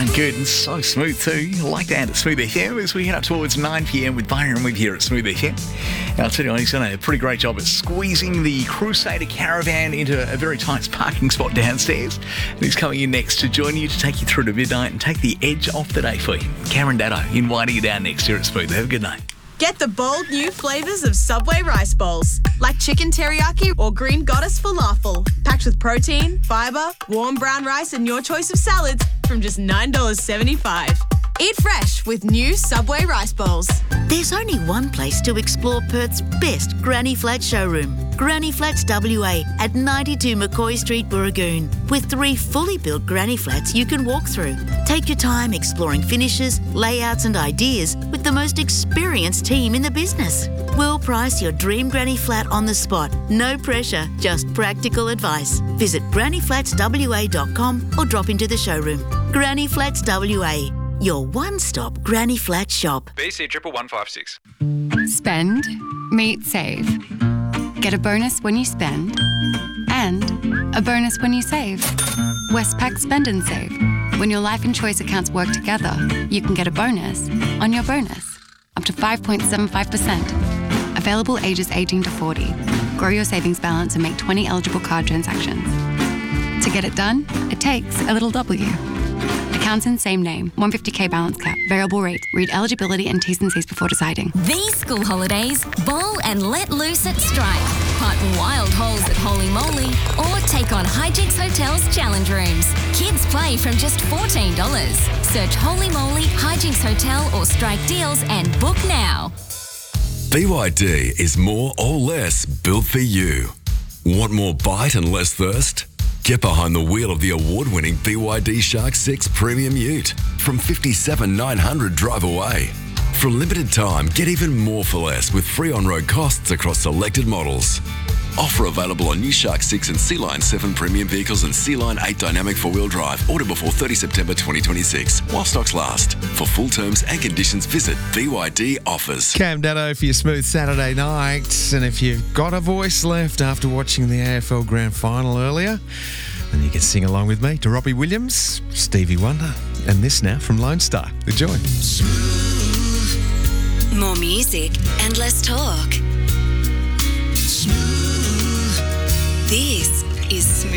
Sound good and so smooth too. I like that at Smooth FM as we head up towards 9 p.m. with Byron Weeb here at Smooth FM. I'll tell you what, he's done a pretty great job at squeezing the Crusader caravan into a very tight parking spot downstairs. And he's coming in next to join you to take you through to midnight and take the edge off the day for you. Cameron Datto inviting you down next here at Smooth. Have a good night. Get the bold new flavours of Subway rice bowls, like chicken teriyaki or green goddess falafel. Packed with protein, fibre, warm brown rice and your choice of salads from just $9.75. Eat fresh with new Subway rice bowls. There's only one place to explore Perth's best Granny Flat showroom. Granny Flats WA at 92 McCoy Street, Burragoon, with 3 fully built Granny Flats you can walk through. Take your time exploring finishes, layouts and ideas with the most experienced team in the business. We'll price your dream Granny Flat on the spot. No pressure, just practical advice. Visit grannyflatswa.com or drop into the showroom. Granny Flats WA, your one-stop Granny Flat shop. BC 11156. Spend, meet, save. Get a bonus when you spend and a bonus when you save. Westpac Spend and Save. When your life and choice accounts work together, you can get a bonus on your bonus, up to 5.75%. Available ages 18 to 40. Grow your savings balance and make 20 eligible card transactions. To get it done, it takes a little W. Accounts in same name. 150k balance cap. Variable rate. Read eligibility and T's and C's before deciding. These school holidays, bowl and let loose at Strike. Hunt wild holes at Holy Moly or take on Hijinks Hotel's challenge rooms. Kids play from just $14. Search Holy Moly, Hijinks Hotel or Strike Deals and book now. BYD is more or less built for you. Want more bite and less thirst? Get behind the wheel of the award-winning BYD Shark 6 Premium Ute from $57,900 drive away. For a limited time, get even more for less with free on-road costs across selected models. Offer available on new Shark 6 and Sea Line 7 premium vehicles and Sea Line 8 dynamic four-wheel drive. Order before 30 September 2026 while stocks last. For full terms and conditions, visit BYD Offers. Cam Datto for your smooth Saturday night. And if you've got a voice left after watching the AFL Grand Final earlier, then you can sing along with me to Robbie Williams, Stevie Wonder, and this now from Lone Star. Enjoy. More music and less talk. This is Smooth.